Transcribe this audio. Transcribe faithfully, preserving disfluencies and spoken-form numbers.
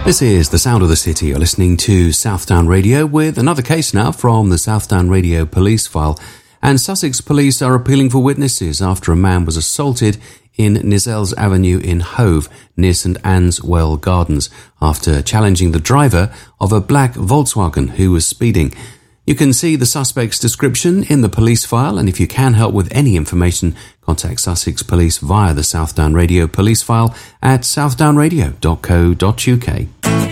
This is The Sound of the City. You're listening to Southdown Radio with another case now from the Southdown Radio police file. And Sussex police are appealing for witnesses after a man was assaulted in Nizelles Avenue in Hove, near St Anne's Well Gardens, after challenging the driver of a black Volkswagen who was speeding. You can see the suspect's description in the police file, and if you can help with any information, contact Sussex Police via the Southdown Radio police file at southdown radio dot co dot uk.